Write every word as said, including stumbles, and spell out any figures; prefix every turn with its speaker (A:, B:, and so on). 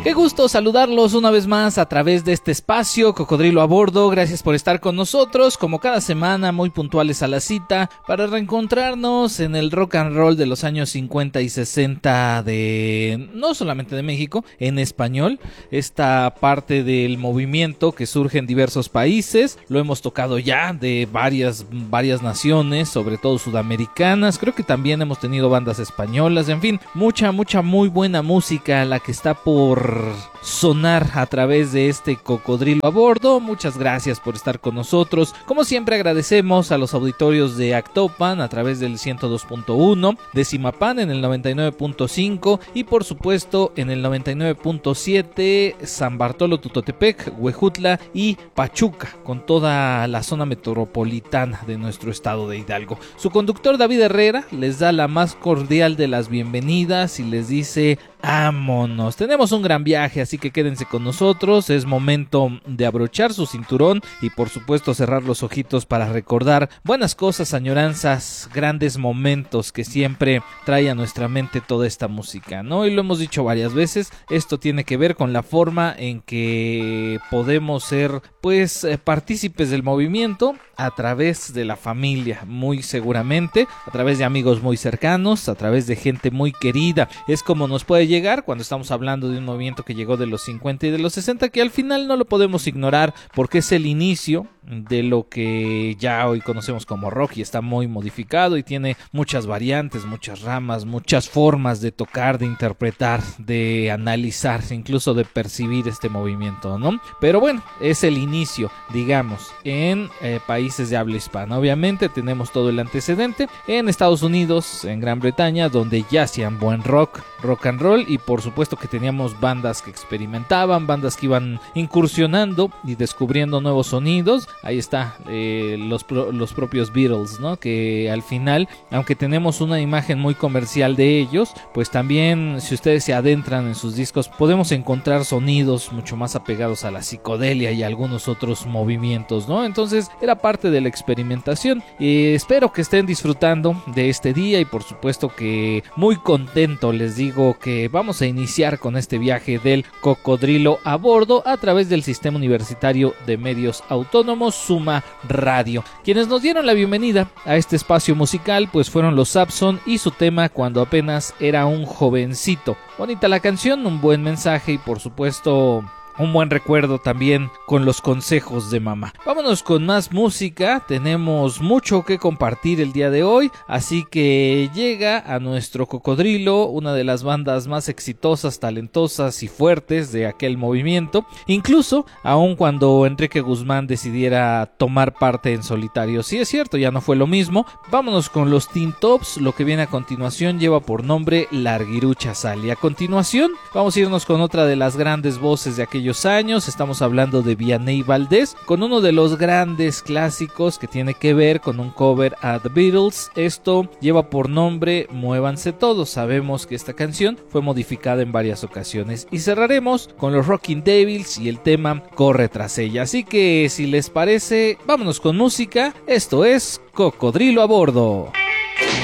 A: Qué gusto saludarlos una vez más a través de este espacio Cocodrilo a Bordo. Gracias por estar con nosotros, como cada semana, muy puntuales a la cita, para reencontrarnos en el rock and roll de los años cincuenta y sesenta de, no solamente de México, en español. Esta parte del movimiento que surge en diversos países, lo hemos tocado ya de varias, varias naciones, sobre todo sudamericanas. Creo que también hemos tenido bandas españolas, en fin, mucha, mucha muy buena música la que está por sonar a través de este Cocodrilo a Bordo. Muchas gracias por estar con nosotros. Como siempre, agradecemos a los auditorios de Actopan a través del ciento dos punto uno, de Zimapán en el noventa y nueve punto cinco y por supuesto en el noventa y nueve punto siete San Bartolo Tutotepec, Huejutla y Pachuca, con toda la zona metropolitana de nuestro estado de Hidalgo. Su conductor David Herrera les da la más cordial de las bienvenidas y les dice: ¡vámonos! Tenemos un gran viaje, así que quédense con nosotros. Es momento de abrochar su cinturón y por supuesto cerrar los ojitos para recordar buenas cosas, añoranzas, grandes momentos que siempre trae a nuestra mente toda esta música, ¿no? Y lo hemos dicho varias veces, esto tiene que ver con la forma en que podemos ser, pues, eh, partícipes del movimiento a través de la familia, muy seguramente, a través de amigos muy cercanos, a través de gente muy querida. Es como nos puede llegar cuando estamos hablando de un movimiento que llegó de los cincuenta y de los sesenta, que al final no lo podemos ignorar porque es el inicio de lo que ya hoy conocemos como rock y está muy modificado y tiene muchas variantes, muchas ramas, muchas formas de tocar, de interpretar, de analizar, incluso de percibir este movimiento, ¿no? Pero bueno, es el inicio, digamos, en eh, países de habla hispana. Obviamente tenemos todo el antecedente en Estados Unidos, en Gran Bretaña, donde ya hacían buen rock, rock and roll, y por supuesto que teníamos bandas que experimentaban, bandas que iban incursionando y descubriendo nuevos sonidos. Ahí está, eh, los, los propios Beatles, ¿no? Que al final, aunque tenemos una imagen muy comercial de ellos, pues también, si ustedes se adentran en sus discos, podemos encontrar sonidos mucho más apegados a la psicodelia y a algunos otros movimientos, ¿no? Entonces, era parte de la experimentación. Eh, espero que estén disfrutando de este día y por supuesto que muy contento les digo que vamos a iniciar con este viaje del Cocodrilo a Bordo a través del Sistema Universitario de Medios Autónomos, Suma Radio. Quienes nos dieron la bienvenida a este espacio musical pues fueron los Saxon y su tema Cuando apenas era un jovencito. Bonita la canción, un buen mensaje y por supuesto un buen recuerdo también con los consejos de mamá. Vámonos con más música, tenemos mucho que compartir el día de hoy, así que llega a nuestro Cocodrilo una de las bandas más exitosas, talentosas y fuertes de aquel movimiento, incluso aun cuando Enrique Guzmán decidiera tomar parte en solitario. Sí, es cierto, ya no fue lo mismo. Vámonos con los Teen Tops, lo que viene a continuación lleva por nombre Larguirucha Sal, y a continuación vamos a irnos con otra de las grandes voces de aquellos años. Estamos hablando de Vianney Valdés con uno de los grandes clásicos que tiene que ver con un cover a The Beatles. Esto lleva por nombre Muévanse Todos. Sabemos que esta canción fue modificada en varias ocasiones y cerraremos con los Rocking Devils y el tema Corre tras ella. Así que si les parece, vámonos con música. Esto es Cocodrilo a Bordo.